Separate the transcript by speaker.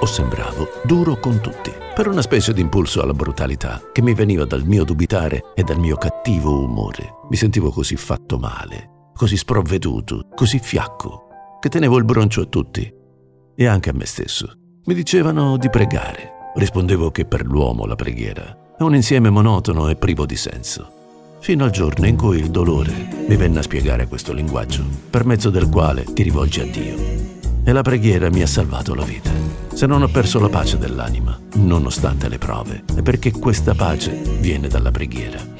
Speaker 1: o sembravo, duro con tutti, per una specie di impulso alla brutalità che mi veniva dal mio dubitare e dal mio cattivo umore. Mi sentivo così fatto male, così sprovveduto, così fiacco, che tenevo il broncio a tutti e anche a me stesso. Mi dicevano di pregare. Rispondevo che per l'uomo la preghiera è un insieme monotono e privo di senso. Fino al giorno in cui il dolore mi venne a spiegare questo linguaggio, per mezzo del quale ti rivolgi a Dio. E la preghiera mi ha salvato la vita. Se non ho perso la pace dell'anima, nonostante le prove, è perché questa pace viene dalla preghiera.